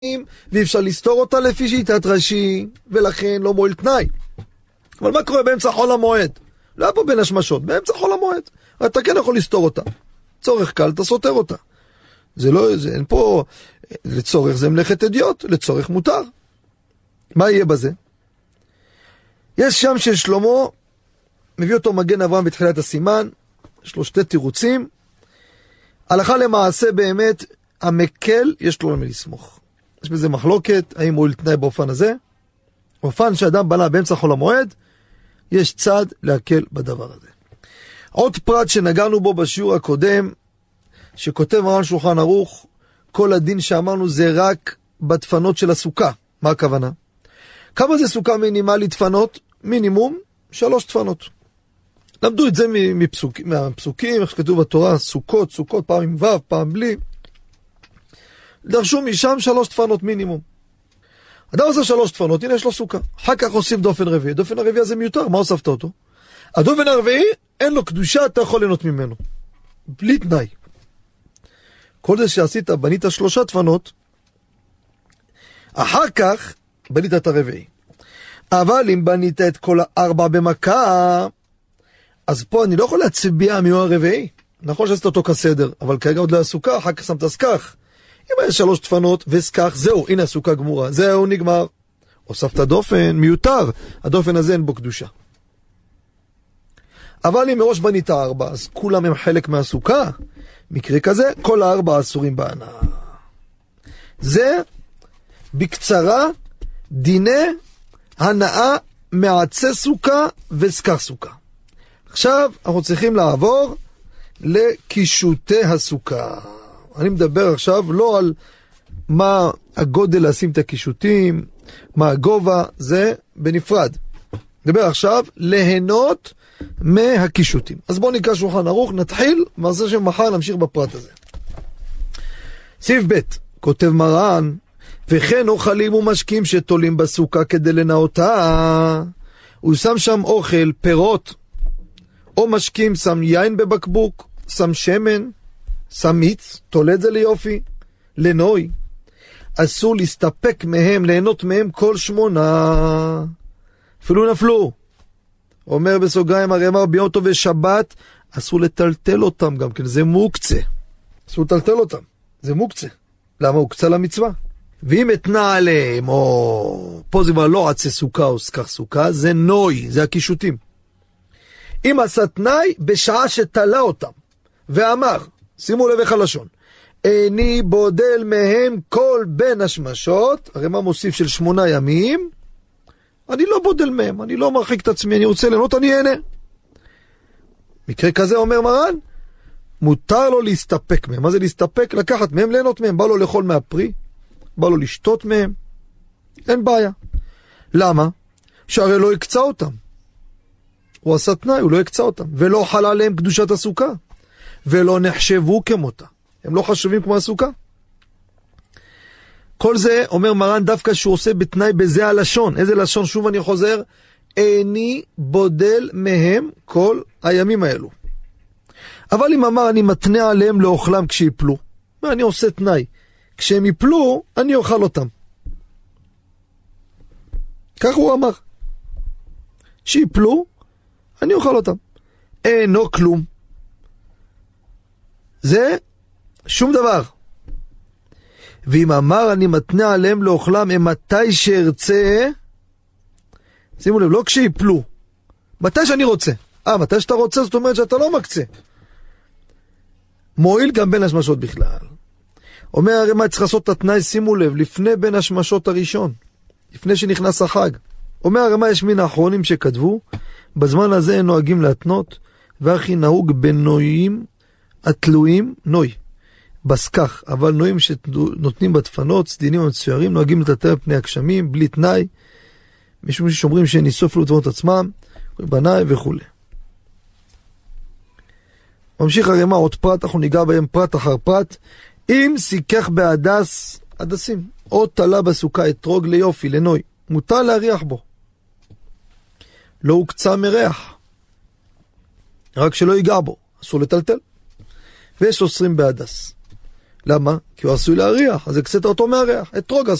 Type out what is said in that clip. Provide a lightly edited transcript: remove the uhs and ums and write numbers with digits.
ואי אפשר לסתור אותה לפי שיטת רש"י, ולכן לא מועיל תנאי. אבל מה קורה באמצע חול המועד? לא היה פה בין השמשות, באמצע חול המועד. אתה כן יכול לסתור אותה. צורך קל, אתה סותר אותה. זה לא, זה, אין פה, לצורך זה מלאכת אדיוט, לצורך מותר. מה יהיה בזה? יש שם של שלמה, מביא אותו מגן אברהם בתחילת הסימן, יש לו שתי תירוצים. הלכה למעשה באמת, המקל יש לו למי לסמוך. יש בזה מחלוקת, האם הוא לתנאי באופן הזה? באופן שאדם בנה באמצע חול המועד, יש צד להקל בדבר הזה. עוד פרט שנגענו בו בשיעור הקודם, שכותב מרן שולחן ערוך, כל הדין שאמרנו זה רק בדפנות של הסוכה. מה הכוונה? כמה זה סוכה מינימלית דפנות? מינימום 3 דפנות. למדו את זה מהפסוקים, איך שכתוב בתורה, סוכות, פעם עם ו', פעם בלי. דרשו משם 3 דפנות מינימום. אדם עושה 3 דפנות, הנה יש לו סוכה. אחר כך הוסיף דופן רביעי. דופן הרביעי הזה מיותר, מה הוספת אותו? הדופן הרביעי, אין לו קדושה, אתה יכול ליהנות ממנו. בלי תנאי. כל זה שעשית, בנית 3 דפנות, אחר כך בנית את הרביעי. אבל אם בנית את כל 4 במכה, אז פה אני לא יכול להצביע מיהו הרביעי. נכון שעשית אותו כסדר, אבל כרגע עוד לא הסוכה, אחר כך שמת סכך. אם יש 3 דפנות וסכך, זהו, הנה הסוכה גמורה, זהו, נגמר. הוספת דופן, מיותר, הדופן הזה אין בו קדושה. אבל אם מראש בנית 4, אז כולם הם חלק מהסוכה. מקרה כזה, כל 4 אסורים בהנאה. זה בקצרה דיני הנאה מעצי סוכה וסכך סוכה. עכשיו אנחנו צריכים לעבור לקישוטי הסוכה. אני מדבר עכשיו לא על מה הגודל לשים את הקישוטים, מה הגובה, זה בנפרד. מדבר עכשיו ליהנות מהקישוטים. אז בואו נקרא שולחן ערוך, נתחיל, מעשה שמחר נמשיך בפרט הזה. סעיף ב' כותב מרן, וכן אוכלים ומשקים שתולים בסוכה כדי לנאותה. הוא שם שם אוכל, פירות, או משקים, שם יין בבקבוק, שם שמן, שם מיץ, תולה את זה ליופי, לנוי. אסור להסתפק מהם, ליהנות מהם כל 8. אפילו נפלו. אומר בסוגריים, הרי אמר ביום טוב ושבת, אסור לטלטל אותם גם כן, זה מוקצה. אסור לטלטל אותם, זה מוקצה. למה? הוא קצה למצווה. ואם התנה עליהם, או פה זה כבר לא עצי סוכה או סכך סוכה, זה נוי, זה הקישוטים. אם עשה תנאי, בשעה שתלה אותם, ואמר, שימו לב איך הלשון, איני בודל מהם כל בין השמשות, הרי מה מוסיף של 8 ימים, אני לא בודל מהם, אני לא מרחיק את עצמי, אני רוצה ליהנות, אני אהנה. מקרה כזה אומר מרן, מותר לו להסתפק מהם. מה זה להסתפק? לקחת מהם, ליהנות מהם. בא לו לאכול מהפרי, בא לו לשתות מהם, אין בעיה. למה? שהרי לא יקצה אותם. הוא עשה תנאי, הוא לא יקצה אותם. ולא חלה עליהם קדושת הסוכה. ולא נחשבו כמותה. הם לא חשובים כמו הסוכה. כל זה אומר מרן דווקא שהוא עושה בתנאי בזה הלשון. איזה לשון? שוב אני חוזר. איני בודל מהם כל הימים האלו. אבל אם אמר אני מתנה עליהם לאוכלם כשיפלו. אני עושה תנאי. כשהם יפלו, אני אוכל אותם. כך הוא אמר. שיפלו, אני אוכל אותם. אינו כלום. זה שום דבר. ואם אמר אני מתנה עליהם לאוכלם, הם מתי שארצה, שימו לב, לא כשיפלו. מתי שאני רוצה. מתי שאתה רוצה, זאת אומרת שאתה לא מקצה. מועיל גם בין השמשות בכלל. אומר הרי מה צריך לעשות את התנאי, שימו לב, לפני בין השמשות הראשון, לפני שנכנס החג. אומר הרי מה יש מן האחרונים שכתבו, בזמן הזה הם נוהגים להתנות, והכי נהוג בנויים התלויים, נוי, בסכך, אבל נויים שנותנים בדפנות, סדינים המצוירים, נוהגים לטלטל פני הגשמים, בלי תנאי, משום ששומרים שניסוף לדפנות עצמם, בנאי וכו'. ממשיך הרי מה עוד פרט, אנחנו ניגע בהם פרט אחר פרט, אם סיכך בהדס, הדסים, או תלה בסוכה אתרוג ליופי, לנוי, מותר להריח בו. לא הוקצה מריח, רק שלא ייגע בו, אסור לטלטל. ויש אוסרים בהדס. למה? כי הוא עשוי להריח, אז הקצת אותו מהריח, אתרוג